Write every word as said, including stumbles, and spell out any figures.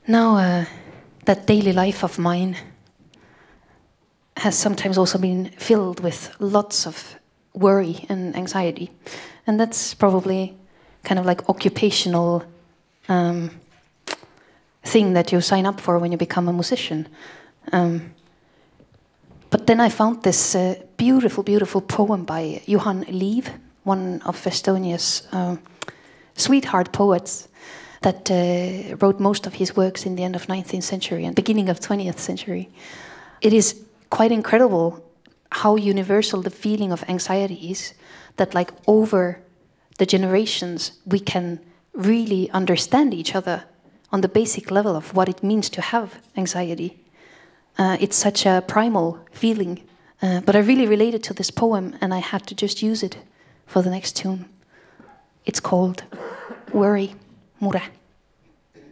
Now, uh, that daily life of mine has sometimes also been filled with lots of worry and anxiety. And that's probably kind of like occupational um, thing that you sign up for when you become a musician. Um, but then I found this uh, beautiful, beautiful poem by Johan Liv, one of Estonia's uh, sweetheart poets, that uh, wrote most of his works in the end of nineteenth century and beginning of twentieth century. It is quite incredible how universal the feeling of anxiety is, that like over the generations we can really understand each other on the basic level of what it means to have anxiety. Uh, it's such a primal feeling, uh, but I really related to this poem and I had to just use it for the next tune. It's called Worry, Mure.